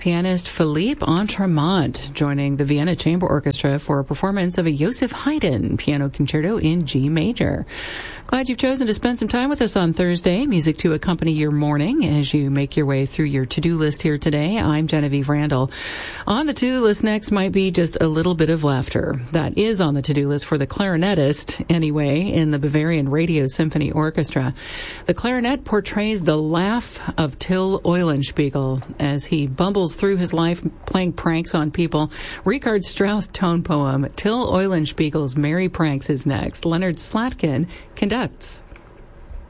pianist Philippe Entremont joining the Vienna Chamber Orchestra for a performance of a Joseph Haydn piano concerto in G major. Glad you've chosen to spend some time with us on Thursday. Music to accompany your morning as you make your way through your to-do list here today. I'm Genevieve Randall. On the to-do list next might be just a little bit of laughter. That is on the to-do list for the clarinetist, anyway, in the Bavarian Radio Symphony Orchestra. The clarinet portrays the laugh of Till Eulenspiegel as he bumbles through his life playing pranks on people. Richard Strauss tone poem, Till Eulenspiegel's Merry Pranks is next. Leonard Slatkin conducts.